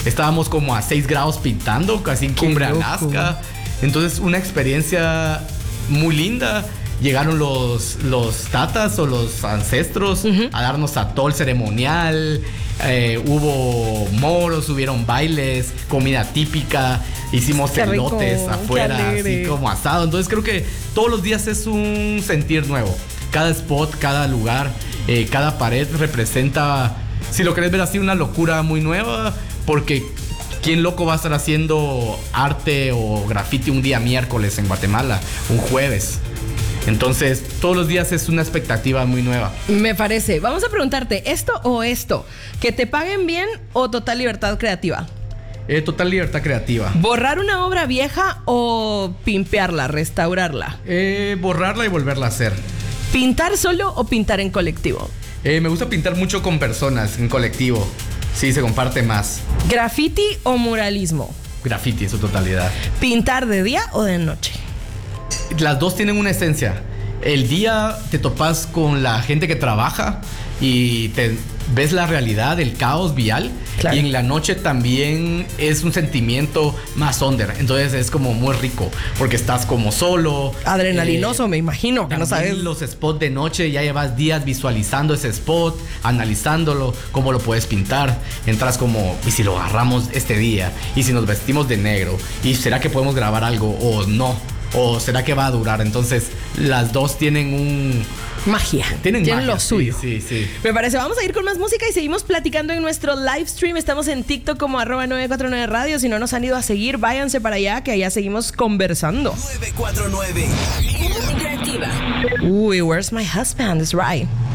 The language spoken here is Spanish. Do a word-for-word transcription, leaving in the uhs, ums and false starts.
Estábamos como a seis grados pintando, casi en Cumbre Alaska. Entonces, una experiencia muy linda. Llegaron los, los tatas o los ancestros uh-huh. a darnos atol ceremonial. Eh, hubo moros, hubieron bailes, comida típica. Hicimos qué elotes rico, afuera, así como asado. Entonces creo que todos los días es un sentir nuevo. Cada spot, cada lugar, eh, cada pared representa, si lo querés ver así, una locura muy nueva. Porque ¿quién loco va a estar haciendo arte o graffiti un día miércoles en Guatemala? Un jueves. Entonces, todos los días es una expectativa muy nueva. Me parece. Vamos a preguntarte, ¿esto o esto? ¿Que te paguen bien o total libertad creativa? Eh, total libertad creativa. ¿Borrar una obra vieja o pimpearla, restaurarla? Eh, borrarla y volverla a hacer. ¿Pintar solo o pintar en colectivo? Eh, me gusta pintar mucho con personas, en colectivo. Sí, se comparte más. ¿Graffiti o muralismo? Graffiti en su totalidad. ¿Pintar de día o de noche? Las dos tienen una esencia. El día te topas con la gente que trabaja y te ves la realidad, el caos vial. Claro. Y en la noche también es un sentimiento más under. Entonces es como muy rico porque estás como solo. Adrenalinoso, eh, me imagino. Que no sabes. Los spots de noche, ya llevas días visualizando ese spot, analizándolo, cómo lo puedes pintar. Entras como, ¿y si lo agarramos este día? ¿Y si nos vestimos de negro? ¿Y será que podemos grabar algo o no? ¿O será que va a durar? Entonces, las dos tienen un... Magia. Tienen, tienen magia, lo suyo. Sí, sí, sí. Me parece. Vamos a ir con más música y seguimos platicando en nuestro live stream. Estamos en TikTok como arroba nueve cuatro nueve radio. Si no nos han ido a seguir, váyanse para allá, que allá seguimos conversando. nueve cuatro nueve. Uy, where's my husband? That's right.